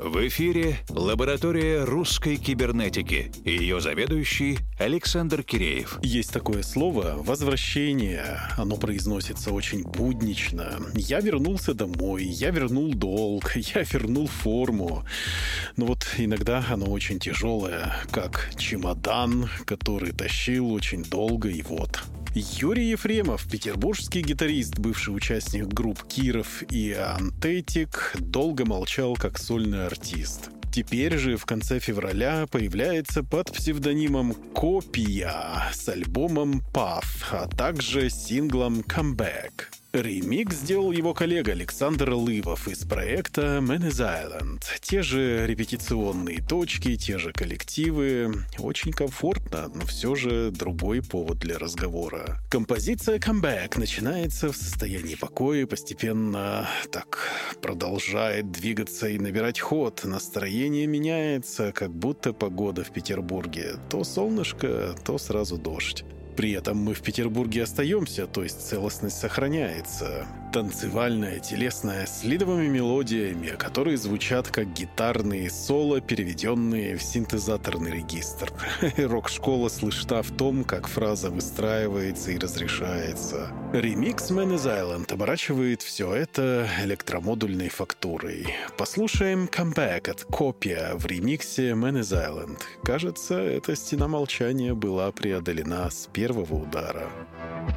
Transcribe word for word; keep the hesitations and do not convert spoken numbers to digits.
В эфире лаборатория русской кибернетики и ее заведующий Александр Киреев. Есть такое слово «возвращение». Оно произносится очень буднично. Я вернулся домой, я вернул долг, я вернул форму. Но вот иногда оно очень тяжелое, как чемодан, который тащил очень долго, и вот... Юрий Ефремов, петербургский гитарист, бывший участник групп «Киров» и «Антетик», долго молчал как сольный артист. Теперь же в конце февраля появляется под псевдонимом «Копия» с альбомом «Path», а также синглом «Comeback». Ремикс сделал его коллега Александр Лывов из проекта Man is Island. Те же репетиционные точки, те же коллективы. Очень комфортно, но все же другой повод для разговора. Композиция «Comeback» начинается в состоянии покоя, постепенно так продолжает двигаться и набирать ход. Настроение меняется, как будто погода в Петербурге. То солнышко, то сразу дождь. При этом мы в Петербурге остаемся, то есть целостность сохраняется. Танцевальная, телесная, с лидовыми мелодиями, которые звучат как гитарные соло, переведенные в синтезаторный регистр. Рок-школа слышна в том, как фраза выстраивается и разрешается. Ремикс Man is Island оборачивает все это электромодульной фактурой. Послушаем «Comeback» от «Копия» в ремиксе Man is Island. Кажется, эта стена молчания была преодолена с первого удара.